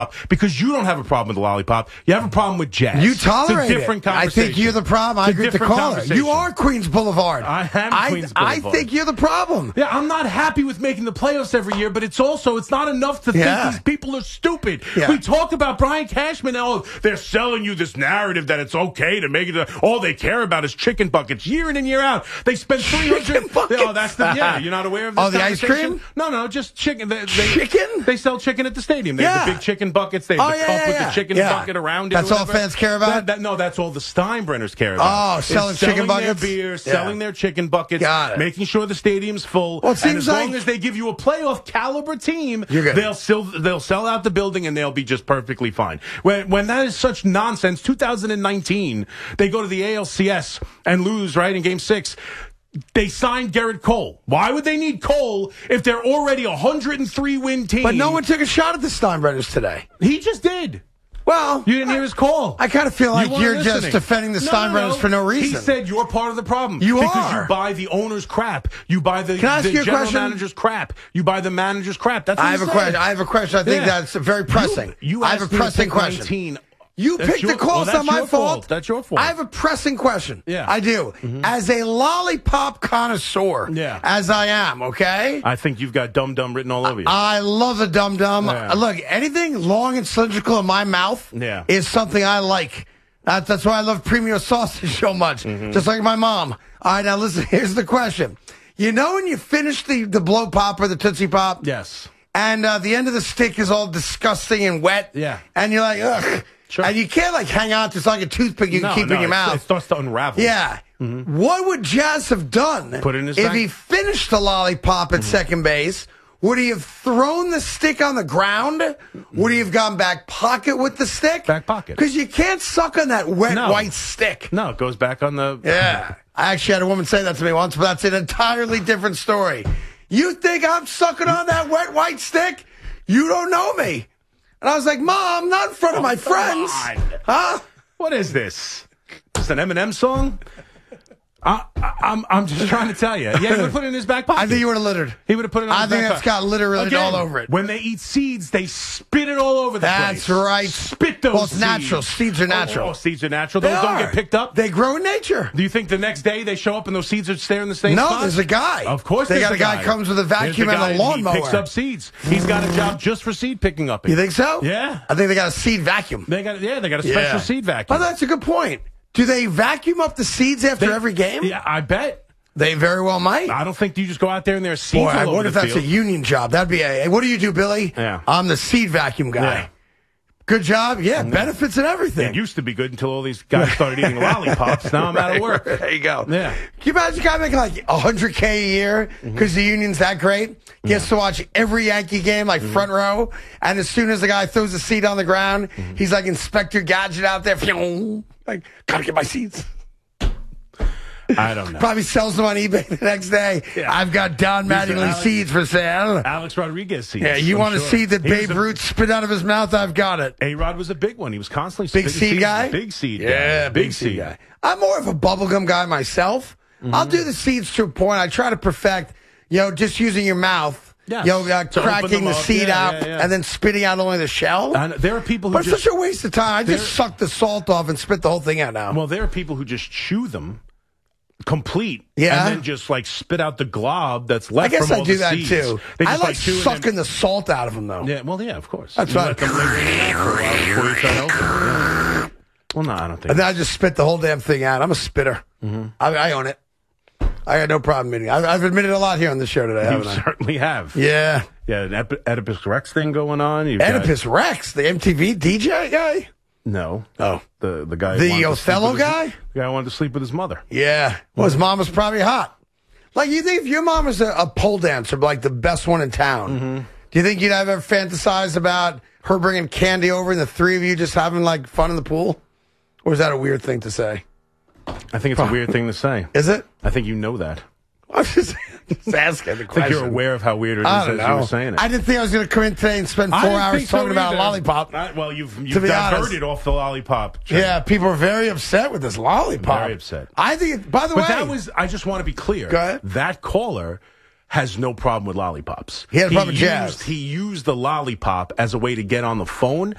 because you don't have a problem with the lollipop. You have a problem with jazz. You tolerate it's a different it. I conversation. think you're the problem. I agree with the caller. You are Queens Boulevard. I am Queens Boulevard. I think you're the problem. Yeah, I'm not happy with making the playoffs every year, but it's not enough to think these people are stupid. Yeah. We talked about Brian Cashman. Oh, they're selling you this narrative that it's okay to make it. All they care about is chicken buckets year in and year out. They spend 300. Oh, that's you're not aware of this? Oh, the ice cream? No, just chicken. Chicken? They sell chicken at the stadium. They have the big chicken buckets. They have the cup with the chicken bucket around it. That's all fans care about? No, that's all the Steinbrenners care about. Oh, selling chicken buckets? Their beer, selling their chicken buckets, making sure the stadium's full. Well, it seems and as long as they give you a playoff caliber team, they'll sell out the building and they'll be just perfectly fine. When that is such nonsense, 2019, they go to the ALCS and lose, right, in Game 6. They signed Garrett Cole. Why would they need Cole if they're already a 103-win team? But no one took a shot at the Steinbrenners today. He just did. Well, you didn't hear his call. I kind of feel like you're just defending the Steinbrenners for no reason. He said you're part of the problem. Because you buy the owner's crap. You buy the general manager's crap. You buy the manager's crap. That's what I have a question. I have a question. I think that's very pressing. I have a pressing question. You picked the call. It's not my fault. That's your fault. I have a pressing question. Yeah. I do. As a lollipop connoisseur, as I am, okay? I think you've got Dum Dum written all over you. I love the Dum Dum. Look, anything long and cylindrical in my mouth is something I like. That's why I love Premio sausage so much, just like my mom. All right, now listen, here's the question. You know when you finish the Blow Pop or the Tootsie Pop? Yes. And the end of the stick is all disgusting and wet? Yeah. And you're like, ugh. Sure. And you can't hang on to it's like a toothpick you can keep in your mouth. It starts to unravel. Yeah. What would Jazz have done if he finished the lollipop at second base? Would he have thrown the stick on the ground? Would he have gone back pocket with the stick? Back pocket. Because you can't suck on that wet white stick. No, it goes back on the... Yeah. I actually had a woman say that to me once, but that's an entirely different story. You think I'm sucking on that wet white stick? You don't know me. And I was like, Mom, not in front of my friends. Huh? What is this? Is this an Eminem song? I'm just trying to tell you. Yeah, he would have put it in his back pocket. I think he would have littered. He would have put it in his back pocket. I think that's got literally all over it. When they eat seeds, they spit it all over the place. That's right. Spit those seeds. Well, it's natural. Seeds are natural. Oh, seeds are natural. Those don't get picked up? They grow in nature. Do you think the next day they show up and those seeds are there in the same spot? No, there's a guy. Of course they got a guy comes with a vacuum and a lawnmower. He picks up seeds. He's got a job just for seed picking up. You think so? Yeah. I think they got a seed vacuum. They got a special seed vacuum. Oh, that's a good point. Do they vacuum up the seeds after every game? Yeah, I bet. They very well might. I don't think you just go out there and there's seeds all over the field. What if that's a union job? That'd be what do you do, Billy? Yeah. I'm the seed vacuum guy. Yeah. Good job. Yeah, benefits and everything. It used to be good until all these guys started eating lollipops. Now I'm out of work. There you go. Yeah. Can you imagine a guy making like $100K a year because the union's that great? Gets to watch every Yankee game like front row, and as soon as the guy throws a seed on the ground, he's like Inspector Gadget out there. Like, gotta get my seeds. I don't know. Probably sells them on eBay the next day. Yeah. I've got Don Mattingly seeds for sale. Alex Rodriguez seeds. Yeah, you want to see the Babe Ruth spit out of his mouth? I've got it. A-Rod was a big one. He was constantly big seed guy? Big seed guy. Yeah, big seed guy. I'm more of a bubblegum guy myself. I'll do the seeds to a point. I try to perfect, just using your mouth. Yes. Cracking the seed out and then spitting out only the shell. There are people who it's such a waste of time. I just suck the salt off and spit the whole thing out now. Well, there are people who just chew them complete, and then just spit out the glob that's left. I guess from all I do the that seeds. too. They I just like sucking the salt out of them, though. Yeah, well, of course. That's right. For a while before you try helping. Yeah. Well, no, I don't think. And then I just spit the whole damn thing out. I'm a spitter. I own it. I got no problem admitting. I've admitted a lot here on the show today. You certainly have. Yeah. Yeah, an Oedipus Rex thing going on. Oedipus Rex, the MTV DJ guy. No. Oh. The guy. The Othello guy? The guy who wanted to sleep with his mother. Yeah. Well, his mom was probably hot. Like, you think if your mom was a pole dancer, like the best one in town, do you think you'd ever fantasize about her bringing candy over and the three of you just having, fun in the pool? Or is that a weird thing to say? I think it's a weird thing to say. Is it? I think you know that. I'm just asking the question. I think you're aware of how weird it is as you were saying it. I didn't think I was going to come in today and spend 4 hours talking about a lollipop. Well, you've diverted off the lollipop. Yeah, people are very upset with this lollipop. Very upset. I think, by the way. I just want to be clear. Go ahead. That caller has no problem with lollipops. He had a problem with jazz. He used the lollipop as a way to get on the phone,